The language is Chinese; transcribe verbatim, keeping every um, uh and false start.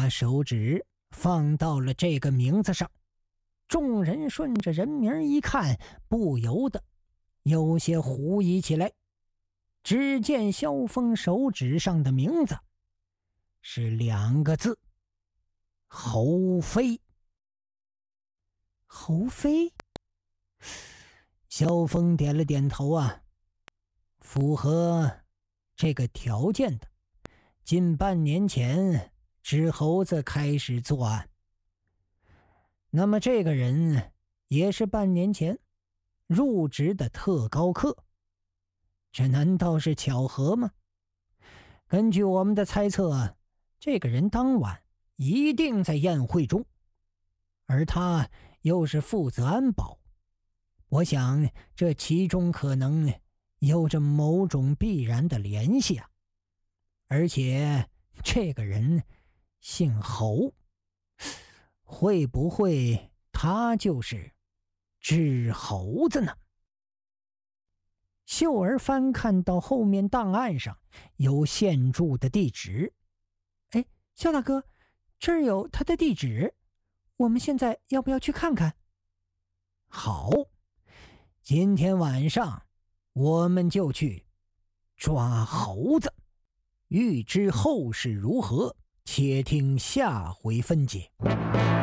把手指放到了这个名字上。众人顺着人名一看，不由得有些狐疑起来。只见萧峰手指上的名字是两个字：侯飞。侯飞？萧峰点了点头啊，符合这个条件的，近半年前纸猴子开始作案。那么这个人也是半年前入职的特高课，这难道是巧合吗？根据我们的猜测，这个人当晚一定在宴会中，而他又是负责安保，我想这其中可能有着某种必然的联系啊。而且这个人姓侯，会不会他就是纸猴子呢？秀儿翻看到后面档案上有现住的地址。哎，肖大哥，这儿有他的地址，我们现在要不要去看看？好，今天晚上我们就去抓猴子。欲知后事如何，且听下回分解。